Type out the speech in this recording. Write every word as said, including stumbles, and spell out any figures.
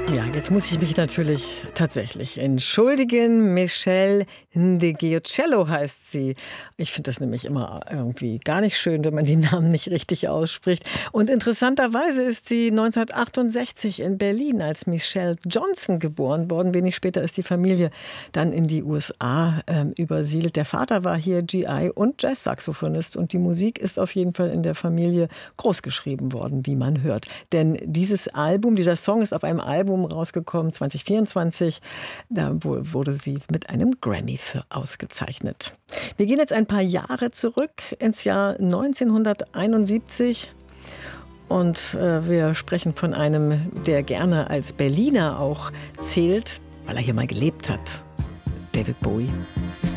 Ja, jetzt muss ich mich natürlich tatsächlich entschuldigen. Michelle Ndegeocello heißt sie. Ich finde das nämlich immer irgendwie gar nicht schön, wenn man die Namen nicht richtig ausspricht. Und interessanterweise ist sie neunzehnhundertachtundsechzig in Berlin als Michelle Johnson geboren worden. Wenig später ist die Familie dann in die U S A äh, übersiedelt. Der Vater war hier G I und Jazzsaxophonist. Und die Musik ist auf jeden Fall in der Familie großgeschrieben worden, wie man hört. Denn dieses Album, dieser Song ist auf einem Album rausgekommen, zwanzig vierundzwanzig. Da wurde sie mit einem Grammy für ausgezeichnet. Wir gehen jetzt ein paar Jahre zurück ins Jahr neunzehnhunderteinundsiebzig. Und äh, wir sprechen von einem, der gerne als Berliner auch zählt, weil er hier mal gelebt hat. David Bowie.